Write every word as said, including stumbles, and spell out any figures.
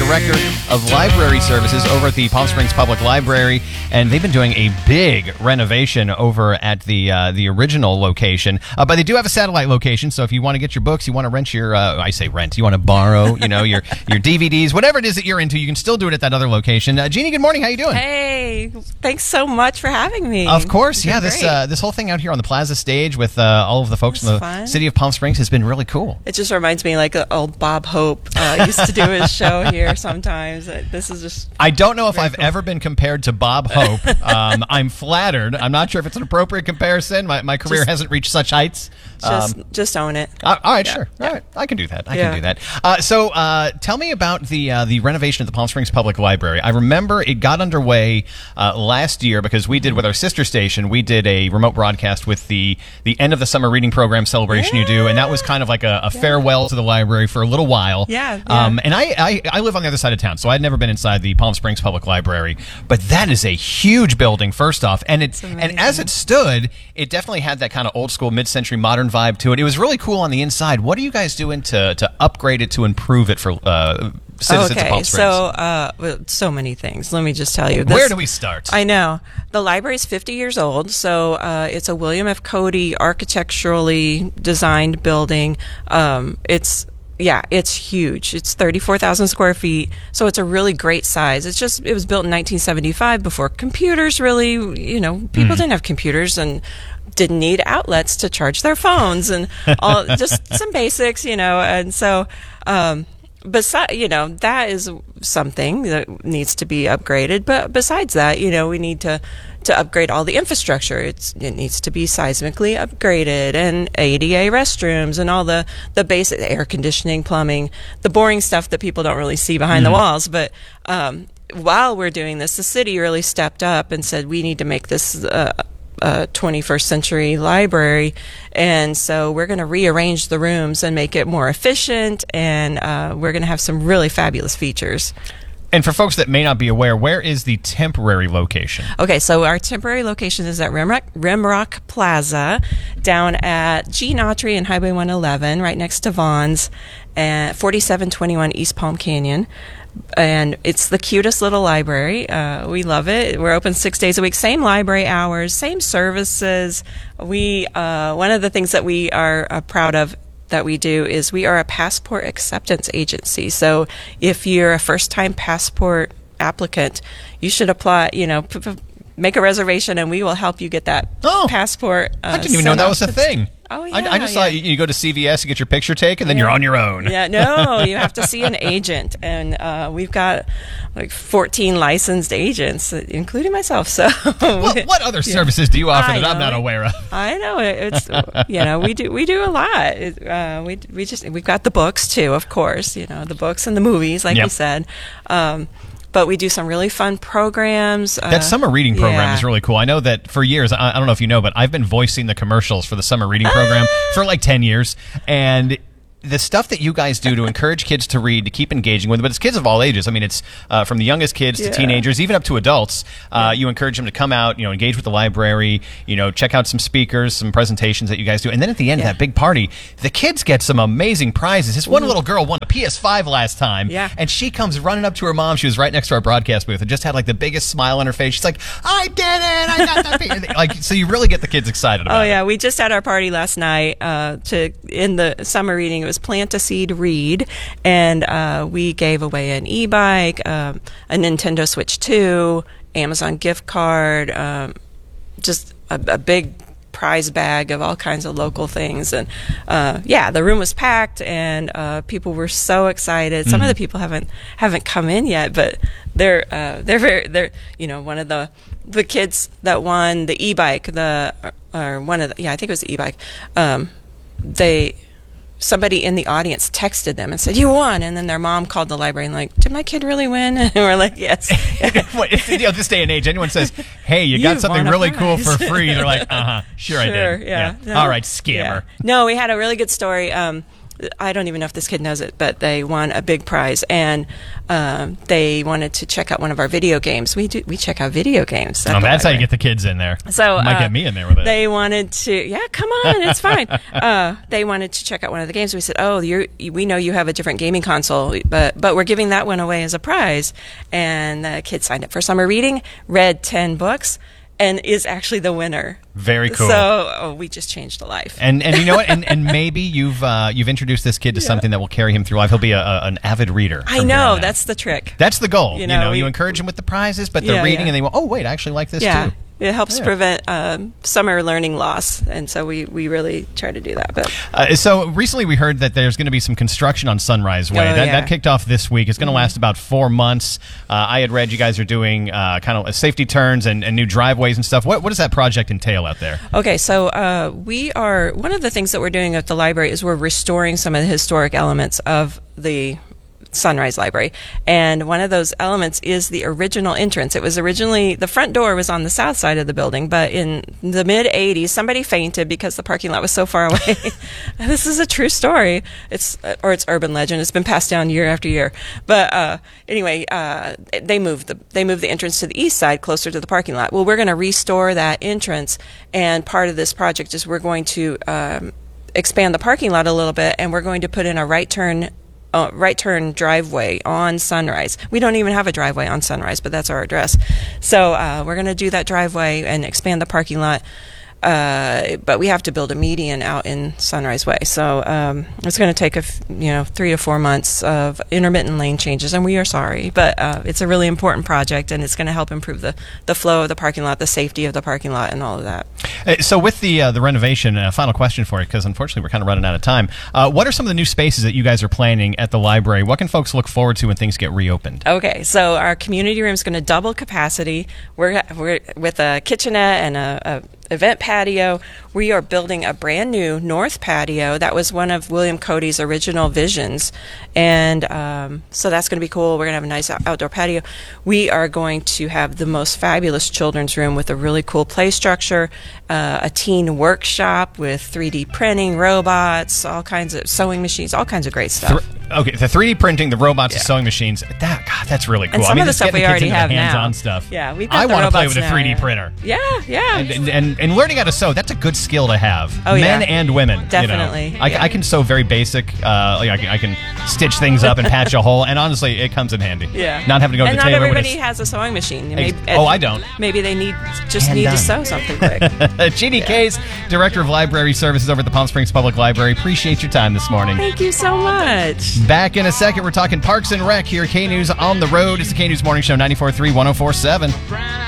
Director of Library Services over at the Palm Springs Public Library, and they've been doing a big renovation over at the uh, the original location. Uh, but they do have a satellite location, so if you want to get your books, you want to rent your, uh, I say rent, you want to borrow, you know, your your D V Ds, whatever it is that you're into, you can still do it at that other location. Uh, Jeannie, good morning. How you doing? Hey, thanks so much for having me. Of course, yeah. This uh, this whole thing out here on the Plaza stage with uh, all of the folks in the fun. city of Palm Springs has been really cool. It just reminds me like uh, old Bob Hope uh, used to do his show here sometimes. Uh, This is just. I don't know if I've cool. ever been compared to Bob Hope. um, I'm flattered. I'm not sure if it's an appropriate comparison. My, my career Just- hasn't reached such heights. Just, Um, just own it. Uh, all right, Yeah. sure. All right, I can do that. I Yeah. can do that. Uh, so, uh, tell me about the uh, the renovation of the Palm Springs Public Library. I remember it got underway uh, last year because we did with our sister station. We did a remote broadcast with the the end of the summer reading program celebration you do, and that was kind of like a, a farewell to the library for a little while. Yeah, yeah. Um, and I, I I live on the other side of town, so I'd never been inside the Palm Springs Public Library, but that is a huge building. First off, and it and as it stood, it definitely had that kind of old school, mid century, modern vibe to it. It was really cool on the inside. What are you guys doing to to upgrade it, to improve it for uh, citizens okay, of Palm Springs? so uh, well, so many things. Let me just tell you. This, Where do we start? I know the library is fifty years old, so uh, it's a William F. Cody architecturally designed building. Um, it's yeah, it's huge. It's thirty-four thousand square feet, so it's a really great size. It's just it was built in nineteen seventy-five before computers really, you know, people Mm. didn't have computers and didn't need outlets to charge their phones and all just some basics, you know, and so. Um, Besides, you know, that is something that needs to be upgraded. But besides that, you know, we need to, to upgrade all the infrastructure. It's, it needs to be seismically upgraded, and A D A restrooms and all the, the basic air conditioning, plumbing, the boring stuff that people don't really see behind Mm-hmm. the walls. But um, while we're doing this, the city really stepped up and said, we need to make this uh, Uh, twenty-first century library, and so we're going to rearrange the rooms and make it more efficient, and uh, we're going to have some really fabulous features. And for folks that may not be aware, where is the temporary location? Okay, so our temporary location is at Rimrock, Rimrock Plaza down at Gene Autry and Highway one eleven, right next to Vaughn's, at forty-seven twenty-one East Palm Canyon. And it's the cutest little library. Uh, we love it. We're open six days a week. Same library hours, same services. We uh, one of the things that we are uh, proud of that we do is we are a passport acceptance agency. So if you're a first-time passport applicant, you should apply. You know, p- p- make a reservation, and we will help you get that Oh, passport. Uh, I didn't even know sent that off was a to- thing. Oh yeah, I, I just yeah. thought you, you go to C V S, you get your picture taken, then Yeah. you're on your own. Yeah, no, you have to see an agent, and uh, we've got like fourteen licensed agents, including myself. So, What, what other services do you offer I that I'm know. not aware of? I know it, it's you know we do we do a lot. It, uh, we we just we've got the books too, of course. You know the books and the movies, like Yep. we said. Um, but we do some really fun programs. Uh, That summer reading program yeah. is really cool. I know that for years, I, I don't know if you know, but I've been voicing the commercials for the summer reading program for like ten years. And the stuff that you guys do to encourage kids to read, to keep engaging with it, but it's kids of all ages. I mean, it's uh, from the youngest kids to Yeah. teenagers, even up to adults. Uh, you encourage them to come out, you know, engage with the library, you know, check out some speakers, some presentations that you guys do. And then at the end Yeah. of that big party, the kids get some amazing prizes. This one little girl won a P S five last time. Yeah. And she comes running up to her mom. She was right next to our broadcast booth and just had like the biggest smile on her face. She's like, I did it. I got that. P-. Like, so you really get the kids excited about Oh it. yeah, we just had our party last night uh, to in the summer reading. It was Plant a Seed, Read, and uh, we gave away an e-bike, um, a Nintendo Switch two, Amazon gift card, um, just a, a big prize bag of all kinds of local things. And uh, yeah, the room was packed, and uh, people were so excited. Some of the people haven't haven't come in yet, but they're uh, they're very they're you know one of the the kids that won the e-bike, the or one of the yeah I think it was the e-bike. Um, they somebody in the audience texted them and said, you won. And then their mom called the library and like, did my kid really win? And we're like, yes. What, if, you know, this day and age, anyone says, hey, you, You got something won a really cool prize. for free. They're like, uh-huh, sure, I Sure, did. yeah. No. All right, scammer. Yeah. No, we had a really good story. Um, I don't even know if this kid knows it, but they won a big prize, and um, they wanted to check out one of our video games. We do we check out video games. Oh, that's how you get the kids in there. So might uh, get me in there with it. They wanted to, yeah, come on, it's fine. uh, they wanted to check out one of the games. We said, oh, you're, we know you have a different gaming console, but but we're giving that one away as a prize. And the kid signed up for summer reading, read ten books, and is actually the winner. Very cool. So oh, we just changed a life. And and you know what? And, and maybe you've uh, you've introduced this kid to yeah. something that will carry him through life. He'll be a, a, an avid reader. I know. That's the trick. That's the goal. You know, you, know, we, you encourage him with the prizes, but the yeah, reading, yeah. and they go, oh, wait, I actually like this yeah. too. It helps yeah. prevent um, summer learning loss, and so we, we really try to do that. But uh, so recently we heard that there's going to be some construction on Sunrise Way. Oh, that, yeah. that kicked off this week. It's going to Mm-hmm. last about four months. Uh, I had read you guys are doing uh, kind of safety turns and, and new driveways and stuff. What, what does that project entail out there? Okay, so uh, we are, one of the things that we're doing at the library is we're restoring some of the historic elements of the Sunrise Library, and one of those elements is the original entrance. It was originally, the front door was on the south side of the building, but in the mid eighties somebody fainted because the parking lot was so far away. This is a true story. It's or it's urban legend. It's been passed down year after year. But uh, anyway, uh, they moved the they moved the entrance to the east side, closer to the parking lot. Well, we're going to restore that entrance, and part of this project is we're going to um, expand the parking lot a little bit, and we're going to put in a right turn Uh, right turn driveway on Sunrise. We don't even have a driveway on Sunrise, but that's our address. So uh, we're going to do that driveway and expand the parking lot. Uh, but we have to build a median out in Sunrise Way. So um, it's going to take a f- you know three to four months of intermittent lane changes, and we are sorry, but uh, it's a really important project, and it's going to help improve the, the flow of the parking lot, the safety of the parking lot, and all of that. Uh, so with the uh, the renovation, uh, final question for you, because unfortunately we're kind of running out of time. Uh, what are some of the new spaces that you guys are planning at the library? What can folks look forward to when things get reopened? Okay, so our community room is going to double capacity. We're we're with a kitchenette and a, a event patio. We are building a brand new north patio. That was one of William Cody's original visions, and um, so that's going to be cool. We're going to have a nice outdoor patio. We are going to have the most fabulous children's room with a really cool play structure, uh, a teen workshop with three D printing, robots, all kinds of sewing machines, all kinds of great stuff. Th- okay, the three D printing, the robots, Yeah. the sewing machines. That God, that's really cool. And some I mean, of the just stuff getting we the kids already into have the now. hands-on stuff. Yeah, we've got I the want to play robots with a now, three D yeah. printer. Yeah, yeah. And, and, and, and learning how to sew, that's a good skill to have. Oh, Men yeah. and women. Definitely, You know. I, yeah. I can sew very basic. Uh, like I, can, I can stitch things up and patch a hole, and honestly, it comes in handy. Yeah. Not having to go and to the not tailor. when everybody it's- has a sewing machine. Ex- Maybe- oh, I don't. Maybe they need just Hand need done. to sew something quick. Jeannie Case, Director of Library Services over at the Palm Springs Public Library. Appreciate your time this morning. Thank you so much. Back in a second, we're talking Parks and Rec here. K News on the road. It's the K News Morning Show, ninety-four point three, one oh four point seven.